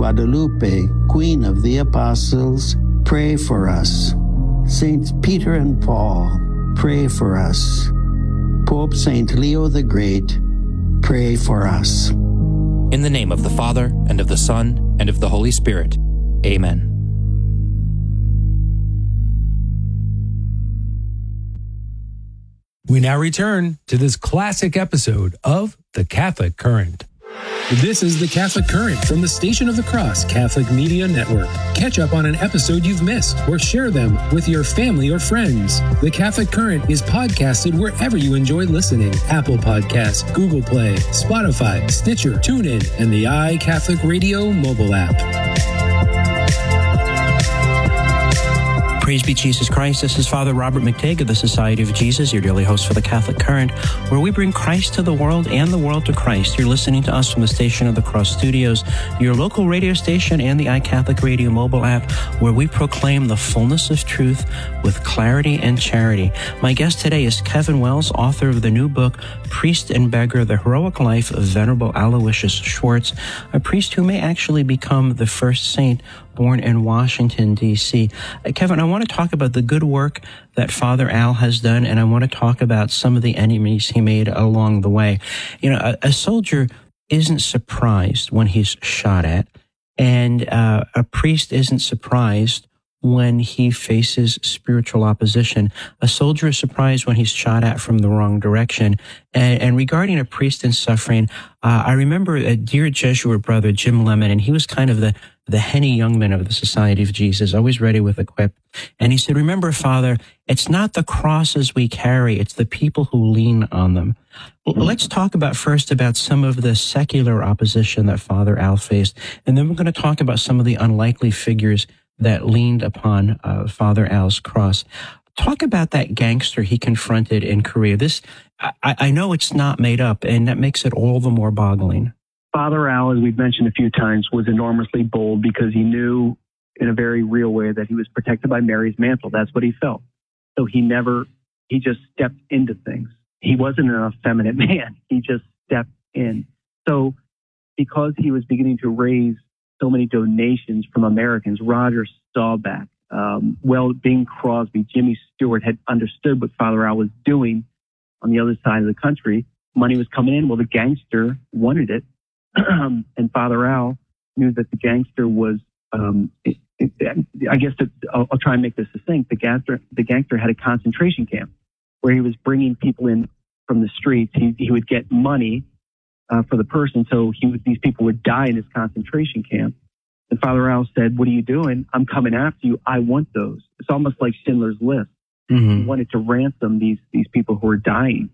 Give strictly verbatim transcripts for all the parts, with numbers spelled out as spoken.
Guadalupe, Queen of the Apostles, pray for us. Saints Peter and Paul, pray for us. Pope Saint Leo the Great, pray for us. In the name of the Father, and of the Son, and of the Holy Spirit. Amen. We now return to this classic episode of The Catholic Current. This is The Catholic Current from the Station of the Cross Catholic Media Network. Catch up on an episode you've missed or share them with your family or friends. The Catholic Current is podcasted wherever you enjoy listening. Apple Podcasts, Google Play, Spotify, Stitcher, TuneIn, and the iCatholic Radio mobile app. Praise be Jesus Christ. This is Father Robert McTague of the Society of Jesus, your daily host for the Catholic Current, where we bring Christ to the world and the world to Christ. You're listening to us from the Station of the Cross Studios, your local radio station, and the iCatholic Radio mobile app, where we proclaim the fullness of truth with clarity and charity. My guest today is Kevin Wells, author of the new book, Priest and Beggar, The Heroic Life of Venerable Aloysius Schwartz, a priest who may actually become the first saint born in Washington, D C Uh, Kevin, I want to talk about the good work that Father Al has done, and I want to talk about some of the enemies he made along the way. You know, a, a soldier isn't surprised when he's shot at, and uh, a priest isn't surprised when he faces spiritual opposition. A soldier is surprised when he's shot at from the wrong direction. And, and regarding a priest in suffering, uh, I remember a dear Jesuit brother, Jim Lemon, and he was kind of the, the Henny Youngman of the Society of Jesus, always ready with a quip. And he said, remember, Father, it's not the crosses we carry, it's the people who lean on them. Well, let's talk about first about some of the secular opposition that Father Al faced, and then we're going to talk about some of the unlikely figures that leaned upon uh, Father Al's cross. Talk about that gangster he confronted in Korea. This, I, I know it's not made up, and that makes it all the more boggling. Father Al, as we've mentioned a few times, was enormously bold because he knew in a very real way that he was protected by Mary's mantle. That's what he felt. So he never, he just stepped into things. He wasn't an effeminate man. He just stepped in. So because he was beginning to raise so many donations from Americans, Roger Staubach, um, well, Bing Crosby, Jimmy Stewart had understood what Father Al was doing on the other side of the country. Money was coming in. Well, the gangster wanted it. And Father Al knew that the gangster was, um, it, it, I guess that I'll, I'll try and make this succinct. The gangster, the gangster had a concentration camp where he was bringing people in from the streets. He, he would get money Uh, for the person, so he would, these people would die in his concentration camp. And Father Al said, what are you doing? I'm coming after you. I want those. It's almost like Schindler's List. Mm-hmm. He wanted to ransom these these people who were dying.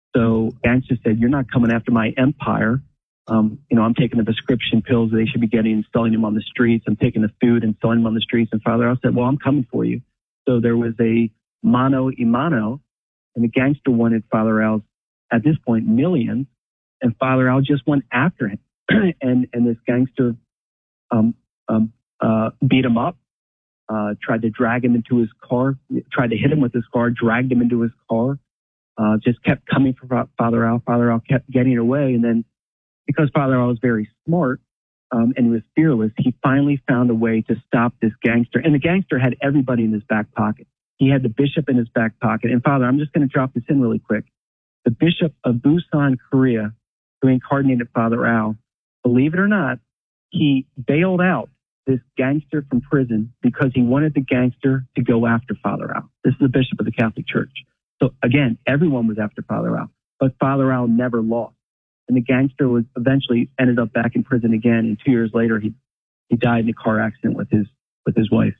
So gangster said, you're not coming after my empire. Um, you know, I'm taking the prescription pills they should be getting and selling them on the streets. I'm taking the food and selling them on the streets. And Father Al said, well, I'm coming for you. So there was a mano a mano, and the gangster wanted Father Al's, at this point, millions. And Father Al just went after him, and and this gangster um, um, uh, beat him up, uh, tried to drag him into his car, tried to hit him with his car, dragged him into his car, uh, just kept coming for Father Al. Father Al kept getting away, and then because Father Al was very smart um, and he was fearless, he finally found a way to stop this gangster. And the gangster had everybody in his back pocket. He had the bishop in his back pocket. And Father, I'm just going to drop this in really quick. The bishop of Busan, Korea, who incarnated Father Al, believe it or not, he bailed out this gangster from prison because he wanted the gangster to go after Father Al. This is the bishop of the Catholic Church. So again, everyone was after Father Al, but Father Al never lost. And the gangster was eventually ended up back in prison again. And two years later, he, he died in a car accident with his, with his wife.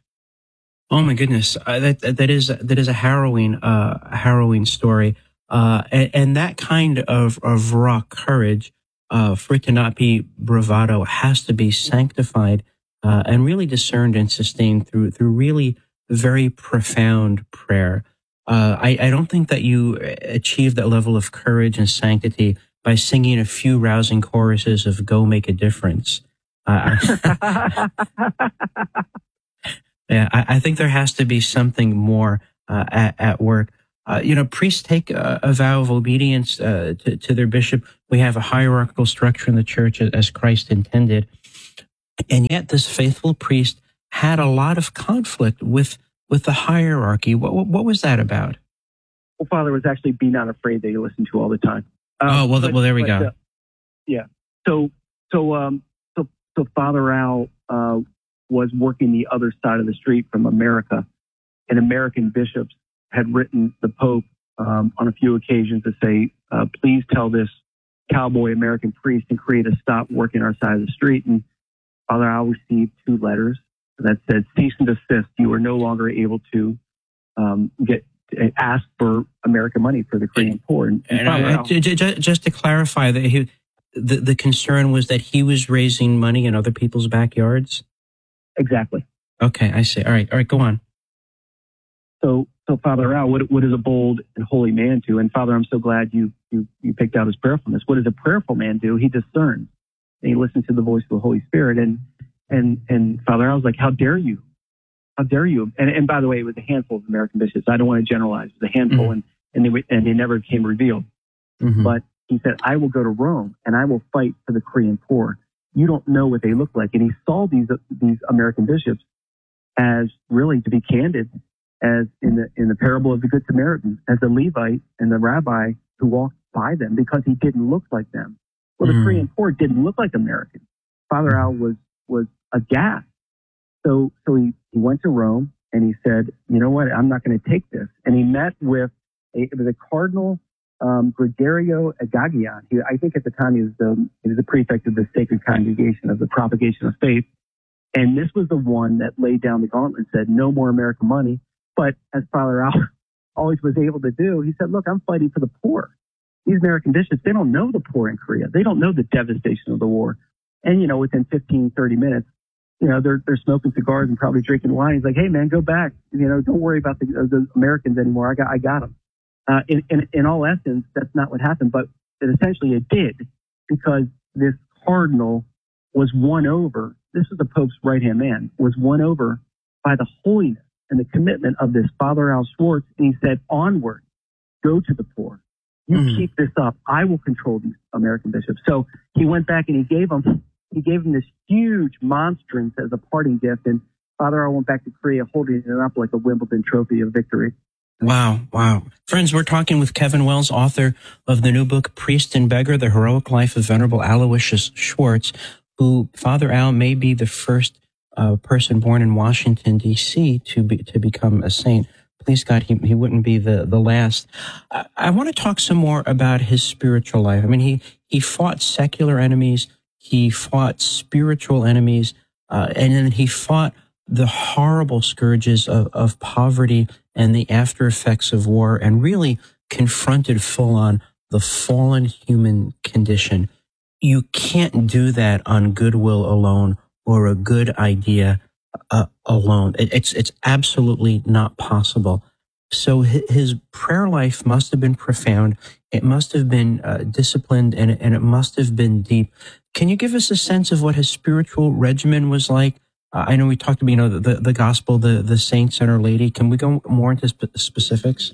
Oh my goodness. Uh, that, that is, that is a harrowing, uh, harrowing story. Uh, and, and that kind of, of raw courage, uh, for it to not be bravado, has to be sanctified, uh, and really discerned and sustained through, through really very profound prayer. Uh, I, I don't think that you achieve that level of courage and sanctity by singing a few rousing choruses of Go Make a Difference. Uh, yeah, I, I think there has to be something more, uh, at, at work. Uh, you know, priests take a, a vow of obedience uh, to, to their bishop. We have a hierarchical structure in the church as Christ intended. And yet this faithful priest had a lot of conflict with, with the hierarchy. What, what, what was that about? Well, Father was actually Be Not Afraid that you listen to all the time. Um, oh, well, but, well, there we but, go. Uh, yeah. So, so, um, so, so Father Al, uh, was working the other side of the street from America, and American bishops had written the Pope, um, on a few occasions to say, uh, please tell this cowboy American priest in Korea to stop working our side of the street. And Father Al received two letters that said, cease and desist. You are no longer able to, um, get, ask for American money for the Korean poor. And, and and uh, j- j- just to clarify, that he, the, the concern was that he was raising money in other people's backyards? Exactly. Okay, I see. All right, all right, go on. So, so Father Al, what, what is a bold and holy man do? And Father, I'm so glad you, you, you picked out his prayerfulness. What does a prayerful man do? He discerns and he listens to the voice of the Holy Spirit. And, and, and Father Al's like, how dare you? How dare you? And, and by the way, it was a handful of American bishops. I don't want to generalize. It was a handful, mm-hmm. and, and they, and they never became revealed. Mm-hmm. But he said, I will go to Rome and I will fight for the Korean poor. You don't know what they look like. And he saw these, these American bishops as, really, to be candid, as in the, in the parable of the Good Samaritan, as the Levite and the rabbi who walked by them because he didn't look like them. Well, the mm. Korean poor didn't look like Americans. Father Al was, was aghast. So, so he, he went to Rome and he said, you know what? I'm not going to take this. And he met with a, it was a Cardinal, um, Gregorio Agagian. He, I think at the time he was the, he was the prefect of the Sacred Congregation of the Propagation of Faith. And this was the one that laid down the gauntlet and said, no more American money. But as Father Al always was able to do, he said, look, I'm fighting for the poor. These American bishops, they don't know the poor in Korea. They don't know the devastation of the war. And, you know, within fifteen, thirty minutes, you know, they're, they're smoking cigars and probably drinking wine. He's like, hey, man, go back. You know, don't worry about the, the Americans anymore. I got, I got them. Uh, in, in, in all essence, that's not what happened, but it essentially it did, because this cardinal was won over. This was the Pope's right-hand man, was won over by the holiness and the commitment of this Father Al Schwartz. And he said, onward, go to the poor. You mm. keep this up. I will control these American bishops. So he went back and he gave them, he gave them this huge monstrance as a parting gift. And Father Al went back to Korea holding it up like a Wimbledon trophy of victory. Wow, wow. Friends, we're talking with Kevin Wells, author of the new book, Priest and Beggar, The Heroic Life of Venerable Aloysius Schwartz, who Father Al may be the first uh, person born in Washington, D C to be, to become a saint. Please God, he, he wouldn't be the, the last. I, I want to talk some more about his spiritual life. I mean, he, he fought secular enemies. He fought spiritual enemies. Uh, and then he fought the horrible scourges of, of poverty and the after effects of war, and really confronted full on the fallen human condition. You can't do that on goodwill alone or a good idea uh, alone. It, it's, it's absolutely not possible. So his prayer life must have been profound. It must have been uh, disciplined, and, and it must have been deep. Can you give us a sense of what his spiritual regimen was like? Uh, I know we talked about, you know, the, the gospel, the, the saints and Our Lady. Can we go more into sp- specifics?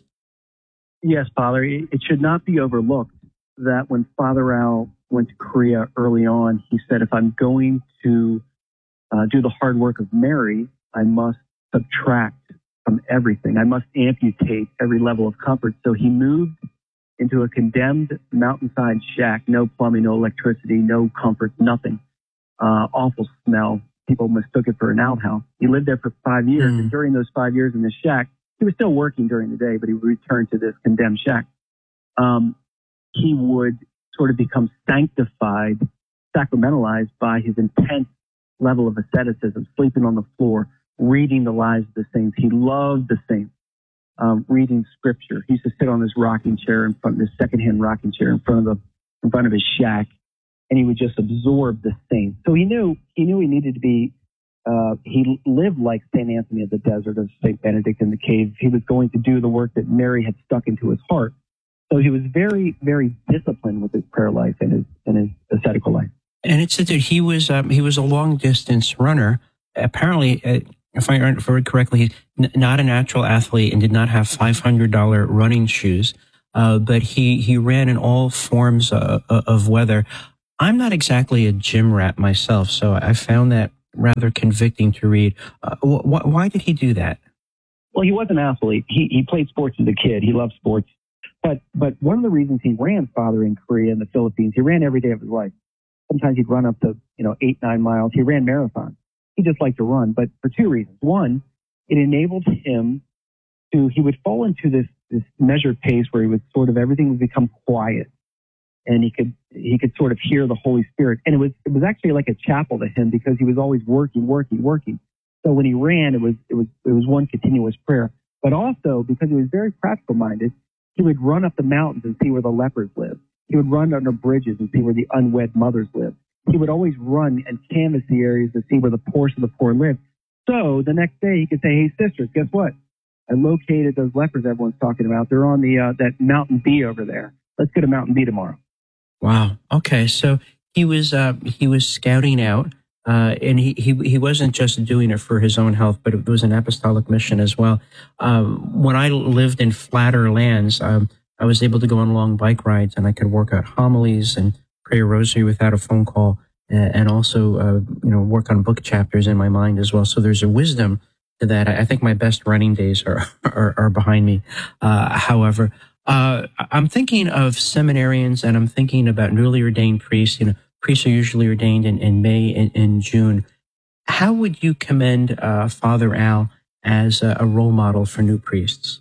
Yes, Father. It should not be overlooked that when Father Al went to Korea early on, he said, if I'm going to uh, do the hard work of Mary, I must subtract from everything. I must amputate every level of comfort. So he moved into a condemned mountainside shack, no plumbing, no electricity, no comfort, nothing. Uh, awful smell. People mistook it for an outhouse. He lived there for five years, mm. and during those five years in this shack, he was still working during the day, but he would return to this condemned shack. Um, he would sort of become sanctified, sacramentalized by his intense level of asceticism, sleeping on the floor, reading the lives of the saints. He loved the saints, um, reading scripture. He used to sit on this rocking chair in front, this secondhand rocking chair in front of the, in front of his shack, and he would just absorb the saints. So he knew, he knew he needed to be, uh, he lived like Saint Anthony of the desert, of Saint Benedict in the cave. He was going to do the work that Mary had stuck into his heart. So he was very, very disciplined with his prayer life and his, and his ascetical life. And it said that he was, um, he was a long distance runner. Apparently, uh, if I remember correctly, he's n- not a natural athlete and did not have five hundred dollars running shoes. Uh, but he, he ran in all forms uh, of weather. I'm not exactly a gym rat myself, so I found that rather convicting to read. Uh, wh- wh- why did he do that? Well, he was an athlete. He he played sports as a kid. He loved sports. But but one of the reasons he ran, Father, in Korea and the Philippines, he ran every day of his life. Sometimes he'd run up to, you know, eight, nine miles. He ran marathons. He just liked to run, but for two reasons. One, it enabled him to, he would fall into this, this measured pace where he would sort of, everything would become quiet. And he could, he could sort of hear the Holy Spirit. And it was, it was actually like a chapel to him because he was always working, working, working. So when he ran, it was, it was, it was one continuous prayer. But also because he was very practical minded, he would run up the mountains and see where the lepers lived. He would run under bridges and see where the unwed mothers lived. He would always run and canvass the areas to see where the poorest of the poor lived. So the next day he could say, hey, sisters, guess what? I located those lepers everyone's talking about. They're on the uh, that Mountain B over there. Let's go to Mountain B tomorrow. Wow. Okay. So he was uh, he was scouting out, uh, and he, he he wasn't just doing it for his own health, but it was an apostolic mission as well. Um, when I lived in flatter lands, um, I was able to go on long bike rides, and I could work out homilies and pray a rosary without a phone call, and also uh, you know work on book chapters in my mind as well. So there's a wisdom to that. I think my best running days are are, are behind me. Uh, however. Uh, I'm thinking of seminarians, and I'm thinking about newly ordained priests. You know, priests are usually ordained in, in May and in June. How would you commend uh, Father Al as a, a role model for new priests?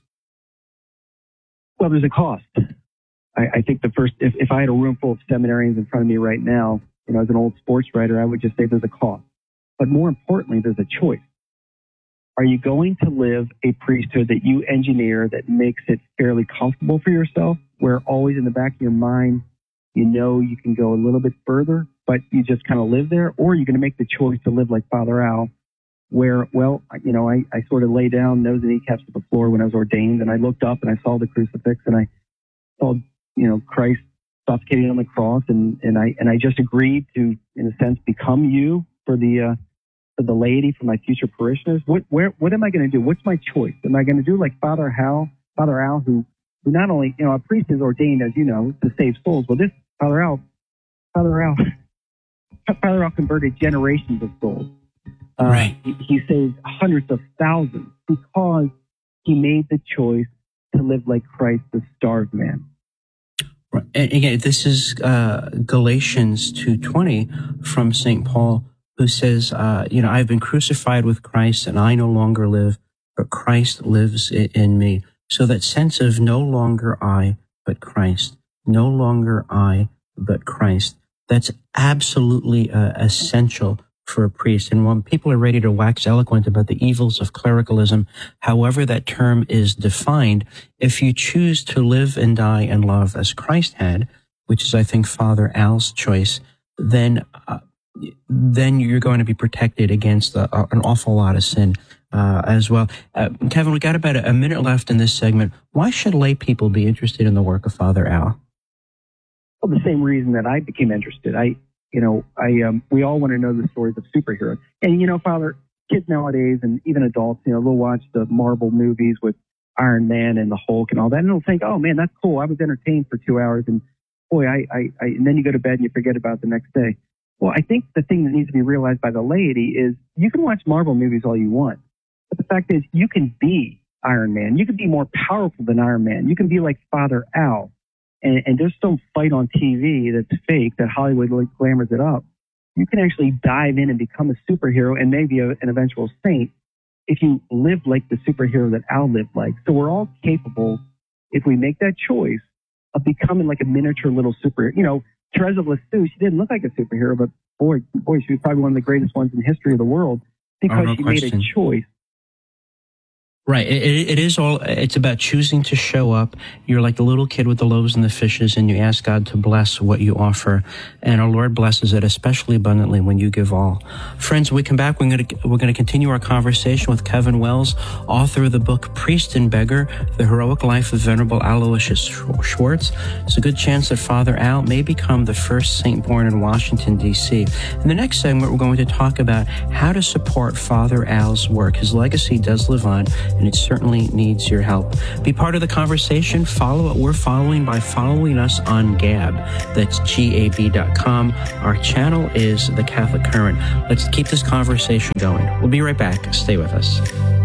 Well, there's a cost. I, I think the first, if, if I had a room full of seminarians in front of me right now, you know, as an old sports writer, I would just say there's a cost. But more importantly, there's a choice. Are you going to live a priesthood that you engineer that makes it fairly comfortable for yourself, where always in the back of your mind, you know you can go a little bit further, but you just kind of live there? Or are you going to make the choice to live like Father Al, where, well, you know, I, I sort of lay down, nose and kneecaps to the floor when I was ordained, and I looked up and I saw the crucifix, and I saw, you know, Christ suffocating on the cross, and, and I and I just agreed to, in a sense, become you for the uh, for the laity, for my future parishioners. What where what am I going to do? What's my choice? Am I going to do like Father Hal, Father Al, who who not only, you know, a priest is ordained, as you know, to save souls. Well, this Father Al, Father Al, Father Al converted generations of souls. Uh, right. He, he saved hundreds of thousands because he made the choice to live like Christ, the starved man. Right. And again, this is uh, Galatians two twenty from Saint Paul, who says, uh, you know, I've been crucified with Christ, and I no longer live, but Christ lives in me. So that sense of no longer I, but Christ, no longer I, but Christ, that's absolutely uh, essential for a priest. And when people are ready to wax eloquent about the evils of clericalism, however that term is defined, if you choose to live and die and love as Christ had, which is, I think, Father Al's choice, then uh, then you're going to be protected against a, a, an awful lot of sin uh, as well. Uh, Kevin, we got about a, a minute left in this segment. Why should lay people be interested in the work of Father Al? Well, the same reason that I became interested. I, you know, I um, we all want to know the stories of superheroes, and you know, Father, kids nowadays and even adults, you know, they'll watch the Marvel movies with Iron Man and the Hulk and all that, and they'll think, oh man, that's cool. I was entertained for two hours, and boy, I, I, I and then you go to bed and you forget about it the next day. Well, I think the thing that needs to be realized by the laity is you can watch Marvel movies all you want, but the fact is you can be Iron Man. You can be more powerful than Iron Man. You can be like Father Al. And, and there's some fight on T V that's fake, that Hollywood like glamours it up. You can actually dive in and become a superhero and maybe a, an eventual saint if you live like the superhero that Al lived like. So we're all capable, if we make that choice, of becoming like a miniature little superhero. You know, Teresa of Lisieux, she didn't look like a superhero, but boy, boy, she was probably one of the greatest ones in the history of the world because oh, no she question. made a choice. Right. It, it is all, it's about choosing to show up. You're like the little kid with the loaves and the fishes, and you ask God to bless what you offer. And our Lord blesses it especially abundantly when you give all. Friends, when we come back, we're going to, we're going to continue our conversation with Kevin Wells, author of the book Priest and Beggar, The Heroic Life of Venerable Aloysius Schwartz. There's a good chance that Father Al may become the first saint born in Washington, D C. In the next segment, we're going to talk about how to support Father Al's work. His legacy does live on, and it certainly needs your help. Be part of the conversation. Follow what we're following by following us on Gab. That's G A B dot com. Our channel is The Catholic Current. Let's keep this conversation going. We'll be right back. Stay with us.